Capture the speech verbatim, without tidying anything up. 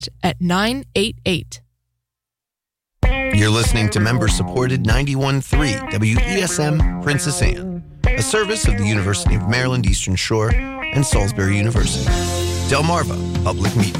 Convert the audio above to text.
at nine eight eight. You're listening to member-supported ninety-one point three W E S M Princess Anne, a service of the University of Maryland Eastern Shore and Salisbury University. Delmarva Public Media.